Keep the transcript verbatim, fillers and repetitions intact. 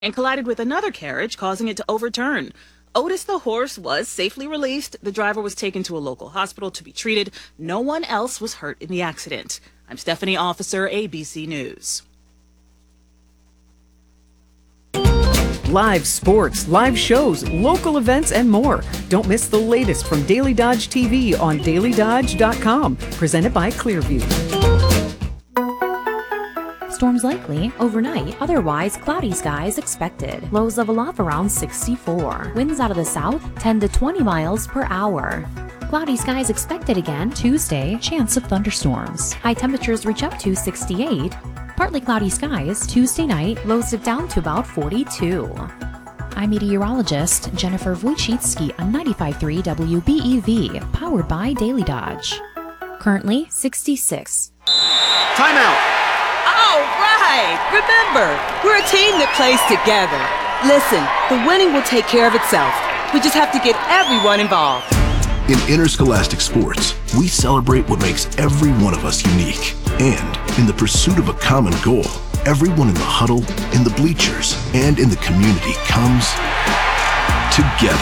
and collided with another carriage, causing it to overturn. Otis the horse was safely released. The driver was taken to a local hospital to be treated. No one else was hurt in the accident. I'm Stephanie Officer, A B C News. Live sports, live shows, local events, and more. Don't miss the latest from Daily Dodge T V on daily dodge dot com. Presented by Clearview. Storms likely overnight, otherwise cloudy skies expected. Lows level off around sixty-four. Winds out of the south ten to twenty miles per hour. Cloudy skies expected again Tuesday, chance of thunderstorms. High temperatures reach up to sixty-eight. Partly cloudy skies Tuesday night, lows dip down to about forty-two. I'm meteorologist Jennifer Wojcicki on ninety-five point three W B E V, powered by Daily Dodge. Currently sixty-six. Timeout! All right! Remember, we're a team that plays together. Listen, the winning will take care of itself. We just have to get everyone involved. In interscholastic sports, we celebrate what makes every one of us unique. And in the pursuit of a common goal, everyone in the huddle, in the bleachers, and in the community comes together.